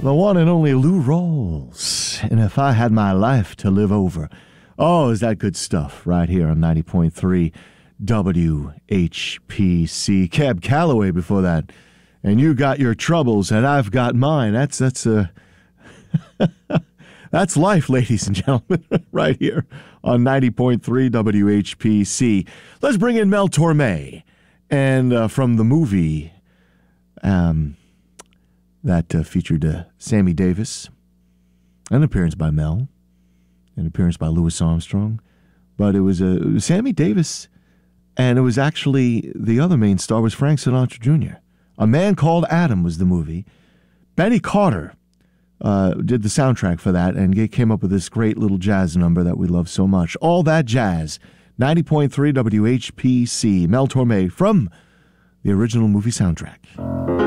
The one and only Lou Rawls. And If I Had My Life to Live Over. Oh, is that good stuff right here on 90.3 WHPC. Cab Calloway before that. And You Got Your Troubles and I've Got Mine. That's that's life, ladies and gentlemen, right here on 90.3 WHPC. Let's bring in Mel Torme. And from the movie that featured Sammy Davis, an appearance by Mel, an appearance by Louis Armstrong. But it was Sammy Davis, and it was actually the other main star was Frank Sinatra Jr. A Man Called Adam was the movie. Benny Carter did the soundtrack for that and came up with this great little jazz number that we love so much. All That Jazz, 90.3 WHPC. Mel Torme from the original movie soundtrack.